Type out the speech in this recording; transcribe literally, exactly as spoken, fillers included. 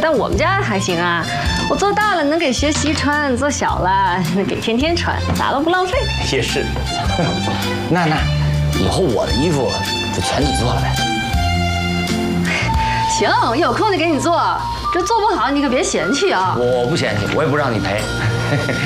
在我们家还行啊。我做大了能给学习穿，做小了能给天天穿，咋了不浪费？ 也是。那那，以后我的衣服就全你做了呗。 行，有空就给你做，这做不好你可别嫌弃啊。 我不嫌弃，我也不让你赔。